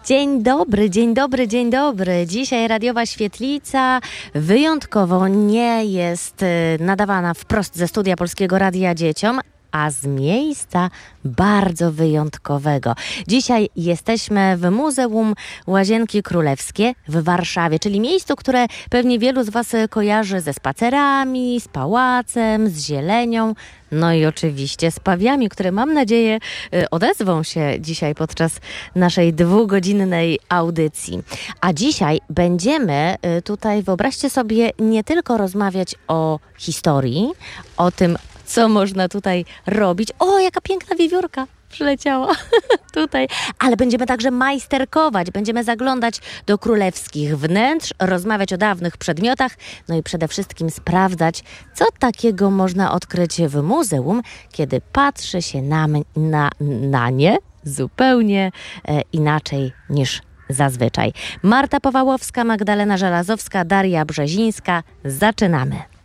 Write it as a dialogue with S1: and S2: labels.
S1: Dzień dobry, dzień dobry, dzień dobry. Dzisiaj radiowa świetlica wyjątkowo nie jest nadawana wprost ze studia Polskiego Radia dzieciom, a z miejsca bardzo wyjątkowego. Dzisiaj jesteśmy w Muzeum Łazienki Królewskie w Warszawie, czyli miejscu, które pewnie wielu z Was kojarzy ze spacerami, z pałacem, z zielenią, no i oczywiście z pawiami, które mam nadzieję odezwą się dzisiaj podczas naszej 2-godzinnej audycji. A dzisiaj będziemy tutaj, wyobraźcie sobie, nie tylko rozmawiać o historii, o tym, co można tutaj robić. O, jaka piękna wiewiórka przyleciała tutaj. Ale będziemy także majsterkować, będziemy zaglądać do królewskich wnętrz, rozmawiać o dawnych przedmiotach, no i przede wszystkim sprawdzać, co takiego można odkryć w muzeum, kiedy patrzy się na nie zupełnie inaczej niż zazwyczaj. Marta Powałowska, Magdalena Żelazowska, Daria Brzezińska. Zaczynamy.